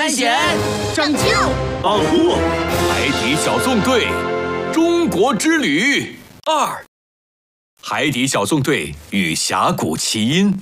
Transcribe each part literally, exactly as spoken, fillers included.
探险、 拯救、 保护海底小纵队中国之旅二：海底小纵队与峡谷奇因。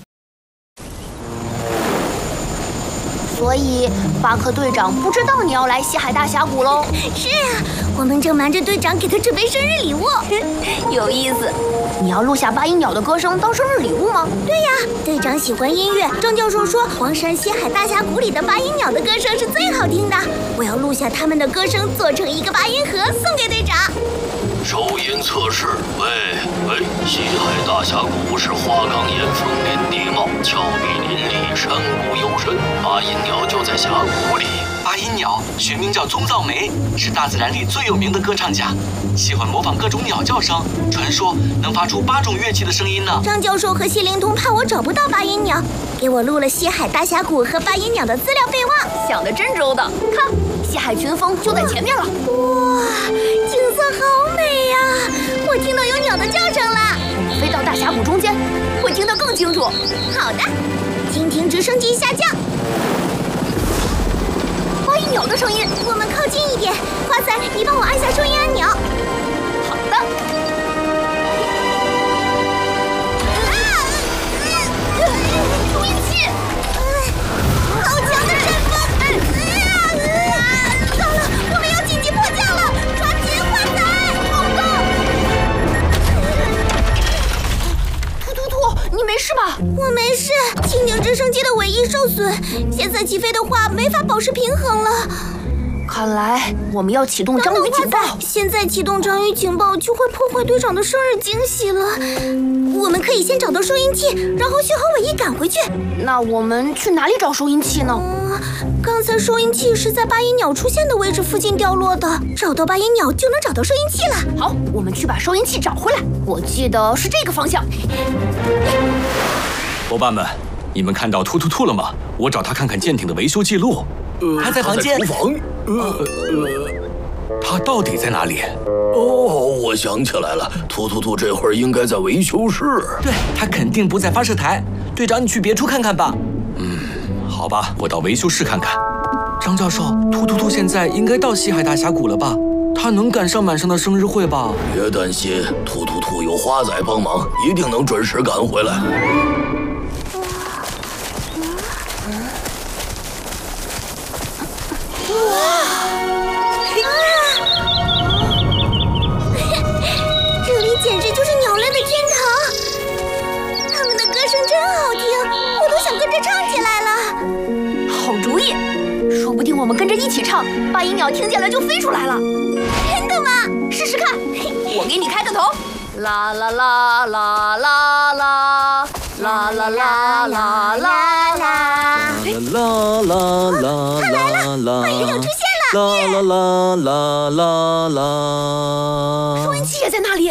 所以，巴克队长不知道你要来西海大峡谷喽？ 是啊，我们正瞒着队长给他准备生日礼物， 有意思。你要录下八音鸟的歌声当生日礼物吗？ 对呀，队长喜欢音乐。张教授说，黄山西海大峡谷里的八音鸟的歌声是最好听的。我要录下他们的歌声，做成一个八音盒送给队长。 收音测试，喂喂，西海大峡谷是花岗岩枫林地貌，峭壁林立，山谷幽深，八音鸟就在峡谷里。 八音鸟学名叫棕噪梅，是大自然里最有名的歌唱家，喜欢模仿各种鸟叫声，传说能发出八种乐器的声音呢。 张教授和谢灵通怕我找不到八音鸟，给我录了西海大峡谷和八音鸟的资料备忘， 想得真周到。看，西海群峰就在前面了。 哇，景色好美呀！我听到有鸟的叫声了。 我们飞到大峡谷中间，会听得更清楚。 好的，蜻蜓直升机下降。 八音鸟的声音， 我们靠近一点。花仔，你帮我按下收音按钮。 好的。收音器， 好强的阵风！糟了，我们要紧急迫降了！抓紧，花仔！好的。突突突，你没事吧？ 我没事，蜻蜓直升机的尾翼受损，现在起飞的话没法保持平衡了。 看来我们要启动章鱼警报。 现在启动章鱼警报就会破坏队长的生日惊喜了。我们可以先找到收音器，然后修好尾翼赶回去。 那我们去哪里找收音器呢？ 嗯，刚才收音器是在八音鸟出现的位置附近掉落的，找到八音鸟就能找到收音器了。 好，我们去把收音器找回来。我记得是这个方向。 伙伴们，你们看到突突突了吗？我找他看看舰艇的维修记录。 呃，他在房间。 厨房。呃呃，他到底在哪里？ 哦，我想起来了，突突突这会儿应该在维修室。 对，他肯定不在发射台。队长，你去别处看看吧。 嗯，好吧，我到维修室看看。张教授，突突突现在应该到西海大峡谷了吧？他能赶上晚上的生日会吧？ 别担心，突突突有花仔帮忙，一定能准时赶回来。 这里简直就是鸟类的天堂，它们的歌声真好听，我都想跟着唱起来了。 好主意，说不定我们跟着一起唱，八音鸟听见了就飞出来了。 真的吗？ 试试看，我给你开个头。啦啦啦啦啦啦啦啦啦啦啦啦啦！ 啦啦啦啦啦！ 八音鸟出现了！ 啦啦啦啦啦啦！ 收音器也在那里。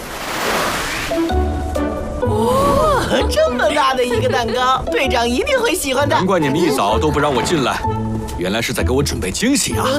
哇，这么大的一个蛋糕，队长一定会喜欢的。 难怪你们一早都不让我进来，原来是在给我准备惊喜啊！